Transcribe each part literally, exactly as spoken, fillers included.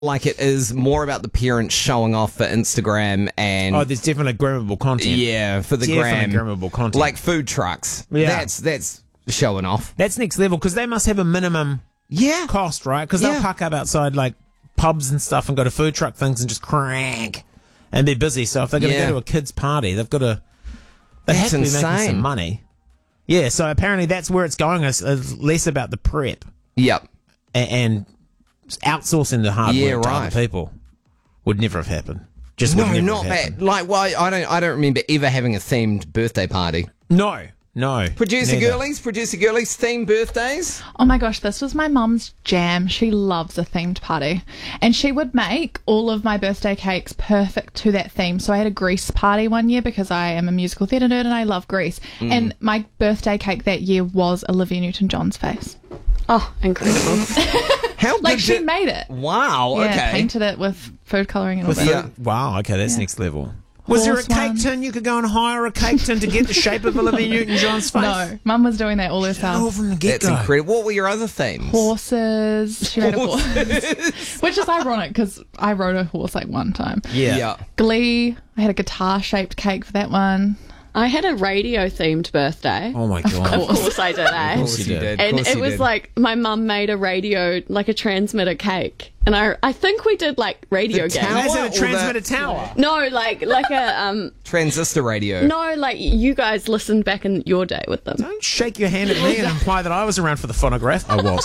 like it is more about the parents showing off for Instagram and Oh, there's definitely grammable content. yeah, for the Definitely gram, grammable content. like food trucks. Yeah. That's that's showing off. That's next level because they must have a minimum Yeah, cost, right? Because Yeah. they'll park up outside like pubs and stuff and go to food truck things and just crank and be busy. So if they're going to Yeah. go to a kid's party, they've got to. They That's have to be making insane. some money. Yeah, so apparently that's where it's going. It's, it's less about the prep yep. and, and outsourcing the hard Yeah, work to right. other people would never have happened. Just No, would never not have happened. that. Like, well, I don't. I don't remember ever having a themed birthday party. No, no. Producer neither. girlies, producer girlies, themed birthdays. Oh my gosh, this was my mum's jam. She loves a themed party. And she would make all of my birthday cakes perfect to that theme. So I had a Grease party one year because I am a musical theatre nerd and I love Grease. Mm. And my birthday cake that year was Olivia Newton-John's face. Oh, incredible. How Like did she you- made it. Wow. Yeah, okay. painted it with food colouring and all With that. Yeah. the- wow, okay, that's Yeah. next level. Was there a Horse cake one. tin? You could go and hire a cake tin to get the shape of Olivia Newton-John's face? No, mum was doing that all Oh, herself. from the That's get-go. incredible. What were your other themes? Horses. She made a horse. Which is ironic because I rode a horse like one time. Yeah. Yeah. Glee. I had a guitar-shaped cake for that one. I had a radio-themed birthday. Oh, my God. Of course I did, eh? Of course you you did. did. Of And course it you was did. like my mum made a radio, like a transmitter cake, and I I think we did like radio The games. tower? As in or a the- transmitter tower. No, like like a um transistor radio. no, like you guys listened back in your day with them. Don't shake your hand at me and imply that I was around for the phonograph. I was.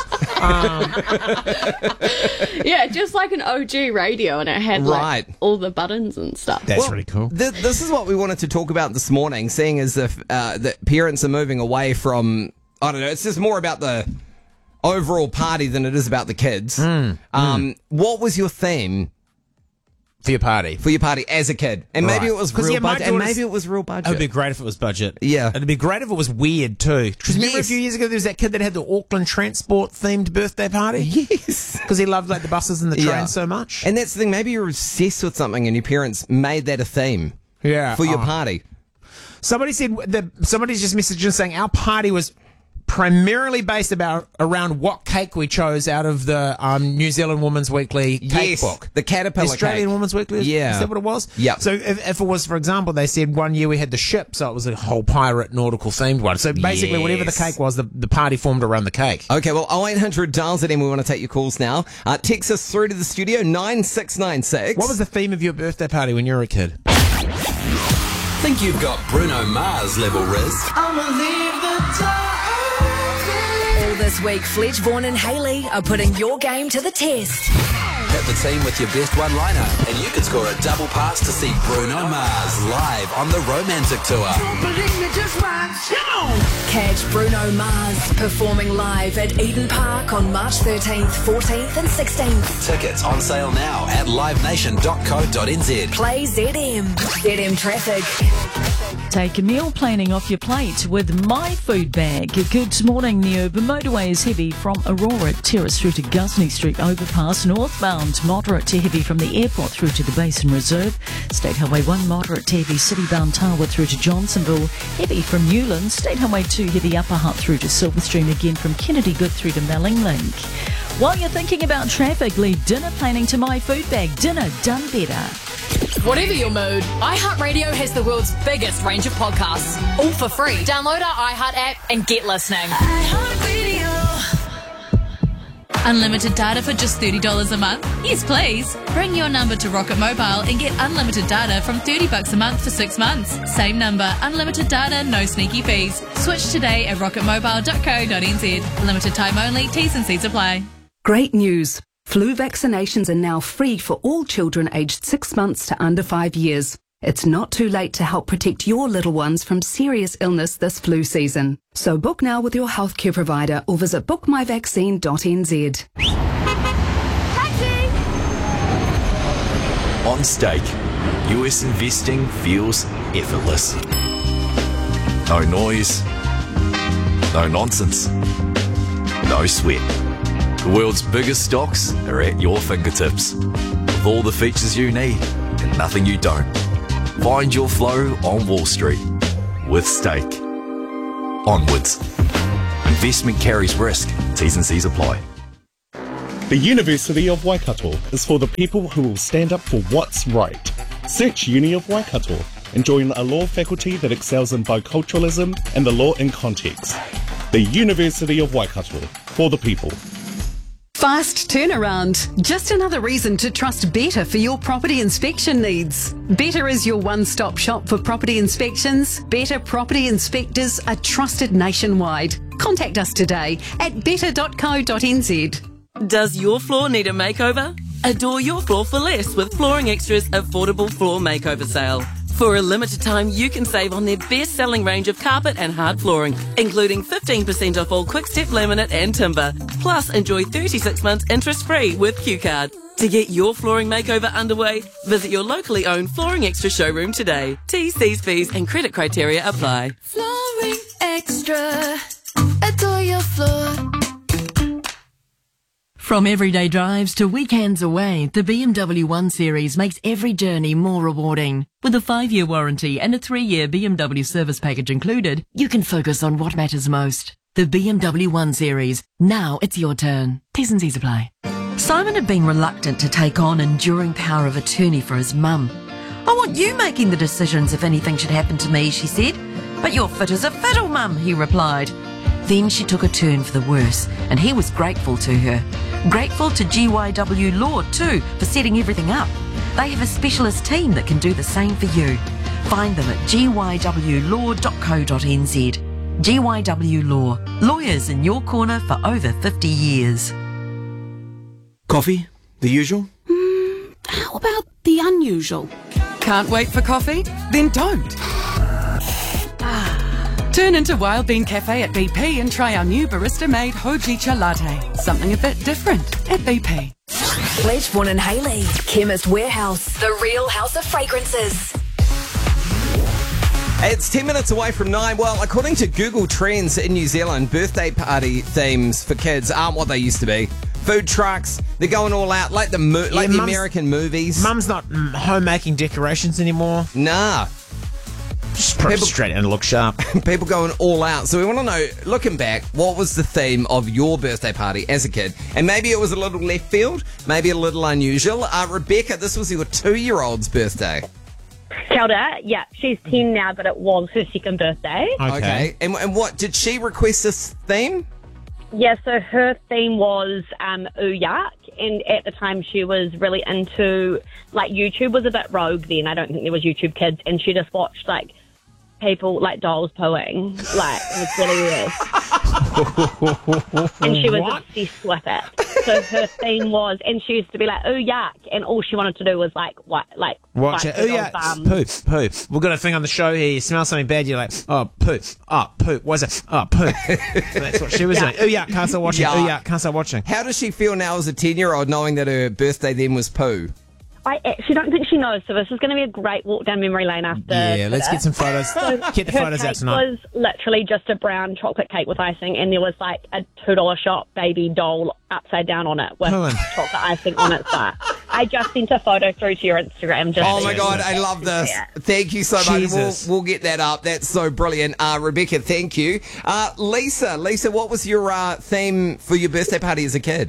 Yeah, just like an O G radio, and it had like Right. all the buttons and stuff. That's Well, really cool. Th- this is what we wanted to talk about this morning, seeing as if uh, that parents are moving away from, I don't know, it's just more about the overall party than it is about the kids. Mm, um, What was your theme For your party. for your party as a kid? And maybe Right. it was 'Cause, real yeah, my budget, and daughter's- maybe it was real budget. It would be great if it was budget. Yeah. It'd be great if it was weird too. Because remember Yes. a few years ago there was that kid that had the Auckland Transport themed birthday party? Yes. Because he loved like the buses and the trains Yeah. so much. And that's the thing, maybe you're obsessed with something and your parents made that a theme yeah. for your Oh. party. Somebody said the somebody's just messaged us saying our party was primarily based about around what cake we chose out of the um, New Zealand Women's Weekly cake Yes, book. the Caterpillar Australian cake. Women's Weekly? Is, Yeah. Is that what it was? Yeah. So if, if it was, for example, they said one year we had the ship, so it was a whole pirate nautical themed one. So basically whatever the Yes. cake was, the, the party formed around the cake. Okay, well, oh eight hundred dials it in. We want to take your calls now. Uh, text us through to the studio, nine six nine six. What was the theme of your birthday party when you were a kid? Think you've got Bruno Mars level Riz? All this week, Fletch, Vaughan and Hayley are putting your game to the test. Hit the team with your best one-liner, and you could score a double pass to see Bruno Mars live on the Romantic Tour. Catch Bruno Mars performing live at Eden Park on March thirteenth, fourteenth and sixteenth. Tickets on sale now at live nation dot co dot n z. Play Z M. Z M Traffic. Take meal planning off your plate with My Food Bag. Good morning. The urban motorway is heavy from Aurora Terrace through to Gusney Street overpass. Northbound, moderate to heavy from the airport through to the Basin Reserve. State Highway one, moderate to heavy citybound Tarwa through to Johnsonville. Heavy from Newlands. State Highway two, heavy Upper Hutt through to Silverstream again from Kennedy Good through to Melling Link. While you're thinking about traffic, leave dinner planning to My Food Bag. Dinner done better. Whatever your mood, iHeartRadio has the world's biggest range of podcasts, all for free. Download our iHeart app and get listening. Unlimited data for just thirty dollars a month? Yes, please. Bring your number to Rocket Mobile and get unlimited data from thirty bucks a month for six months. Same number, unlimited data, no sneaky fees. Switch today at rocket mobile dot co dot n z. Limited time only, T's and C's apply. Great news. Flu vaccinations are now free for all children aged six months to under five years. It's not too late to help protect your little ones from serious illness this flu season. So book now with your healthcare provider or visit book my vaccine dot n z. Taxi! On Stake, U S investing feels effortless. No noise, no nonsense, no sweat. The world's biggest stocks are at your fingertips, with all the features you need and nothing you don't. Find your flow on Wall Street with Stake. Onwards. Investment carries risk. T's and C's apply. The University of Waikato is for the people who will stand up for what's right. Search Uni of Waikato and join a law faculty that excels in biculturalism and the law in context. The University of Waikato, for the people. Fast turnaround. Just another reason to trust Better for your property inspection needs. Better is your one-stop shop for property inspections. Better property inspectors are trusted nationwide. Contact us today at better dot co dot n z. Does your floor need a makeover? Adore your floor for less with Flooring Extra's affordable floor makeover sale. For a limited time, you can save on their best-selling range of carpet and hard flooring, including fifteen percent off all quick-step laminate and timber. Plus, enjoy thirty-six months interest-free with Q Card. To get your flooring makeover underway, visit your locally owned Flooring Extra showroom today. T's, C's, V's and credit criteria apply. Flooring Extra. Adore your floor. From everyday drives to weekends away, the B M W one Series makes every journey more rewarding. With a five-year warranty and a three-year B M W service package included, you can focus on what matters most. The B M W one Series. Now it's your turn. T's and C's apply. Simon had been reluctant to take on enduring power of attorney for his mum. I want you making the decisions if anything should happen to me, she said. But you're fit as a fiddle, Mum, he replied. Then she took a turn for the worse, and he was grateful to her. Grateful to G Y W Law too for setting everything up. They have a specialist team that can do the same for you. Find them at g y w law dot co dot n z. G Y W Law, lawyers in your corner for over fifty years. Coffee? The usual? Mm, how about the unusual? Can't wait for coffee? Then don't. Turn into Wild Bean Cafe at B P and try our new barista-made Hojicha latte. Something a bit different at B P. Ledgeborn and Haley, Chemist Warehouse, the real house of fragrances. It's ten minutes away from nine. Well, according to Google Trends in New Zealand, birthday party themes for kids aren't what they used to be. Food trucks, they're going all out, like the mo- like Yeah, the mum's- American movies. Mum's not mm, home-making decorations anymore. Nah. Just put it straight and look sharp. People going all out. So we want to know, looking back, what was the theme of your birthday party as a kid? And maybe it was a little left field, maybe a little unusual. Uh, Rebecca, this was your two-year-old's birthday. Kia ora. Yeah, she's ten now, but it was her second birthday. Okay. And, and what, did she request this theme? Yeah, so her theme was um, Ooyak, and at the time she was really into, like, YouTube was a bit rogue then. I don't think there was YouTube Kids, and she just watched, like, people, like, dolls pooing. Like, it was really weird. And she was What? obsessed with it. So her theme was, and she used to be like, Ooyak, and all she wanted to do was, like, what, like, Watch wipe it. the Oh, yeah. doll's bum. Poop, poop. We've got a thing on the show here. You smell something bad, you're like, oh, poop. Oh, poop. What's it? Oh, poop. So that's what she was Yeah. doing. Oh, yeah, can't stop watching. Yeah. Oh, yeah, can't stop watching. How does she feel now as a ten-year-old knowing that her birthday then was poo? I actually don't think she knows, so this is going to be a great walk down memory lane after. Yeah, let's this. get some photos. So Get the her photos out cake tonight. was literally just a brown chocolate cake with icing, and there was like a two dollar shop baby doll upside down on it with Helen. chocolate icing on its butt. I just sent a photo through to your Instagram. Just Oh so my you God, can I love this. see it. Thank you so much. We'll, Jesus. we'll get that up. That's so brilliant. Uh, Rebecca, thank you. Uh, Lisa, Lisa, what was your uh, theme for your birthday party as a kid?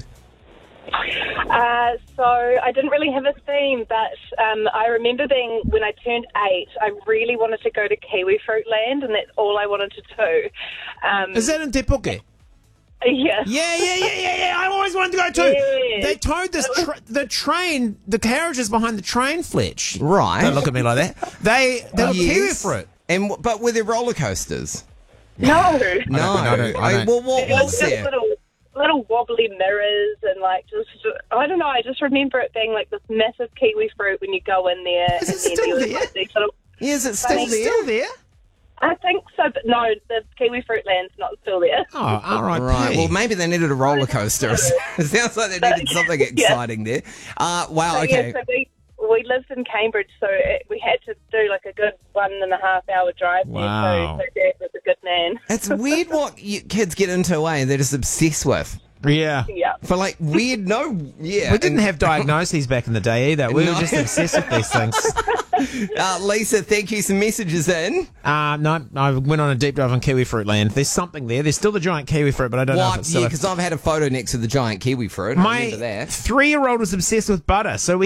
Uh, so I didn't really have a theme, but um, I remember being, when I turned eight, I really wanted to go to Kiwi Fruit Land, and that's all I wanted to do. Um, Is that in Te Puke? Yeah. Yeah, yeah, yeah, yeah, yeah. I always wanted to go too. Yes. They towed this tra- the train, the carriages behind the train, Fletch. Right. Don't look at me like that. They they were kiwi fruit. And w- but were there roller coasters? No. No. I don't- I don't- I I- don't. well, what It was was just there? little, little wobbly mirrors and like just, I don't know, I just remember it being like this massive kiwi fruit when you go in there. Is it and then still there was, there? like, these little, Yeah, is it still Is it there? Still there? I think so, but no, the Kiwi Fruit Land's not still there. Oh, all right. Right. P. Well, maybe they needed a roller coaster. It sounds like they needed something exciting there. Uh, wow. So, Okay. Yeah, so we, we lived in Cambridge, so it, we had to do like a good one and a half hour drive Wow. there. So, so Dad was a good man. It's weird what you, kids get into, eh? They're just obsessed with. Yeah. Yeah. For like weird, no, yeah. We didn't and- have diagnoses back in the day either. We No. were just obsessed with these things. Uh, Lisa, thank you. Some messages in. Uh, no, I went on a deep dive on kiwi fruit land. There's something there. There's still the giant kiwi fruit, but I don't know if What? it's still Yeah, a- because I've had a photo next to the giant kiwi fruit. I My remember that. three-year-old was obsessed with butter, so we